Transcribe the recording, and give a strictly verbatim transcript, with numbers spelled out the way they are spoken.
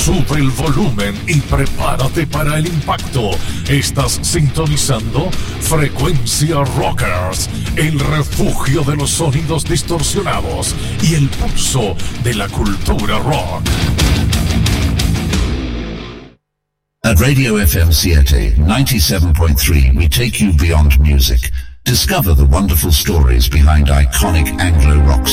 Sube el volumen y prepárate para el impacto. Estás sintonizando Frecuencia Rockers, el refugio de los sonidos distorsionados y el pulso de la cultura rock. At Radio F M Siete ninety-seven point three, we take you beyond music. Discover the wonderful stories behind iconic Anglo rock